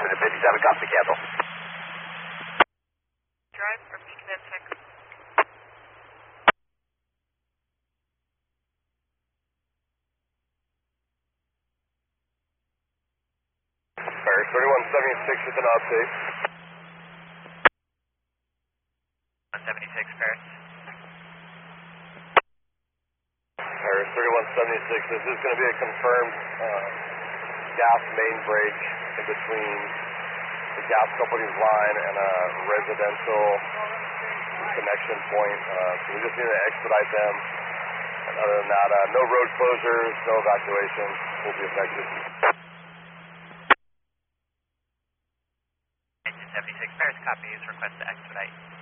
to 57, copy, cancel. Drive or Beacon at 6. Paris 3176 with an update. 176 Paris. Paris 3176, this is going to be a confirmed gas main break in between the gas company's line and a residential connection point. So we just need to expedite them. And other than that, no road closures, no evacuation will be effective. 76 Paris, copy. Request to expedite.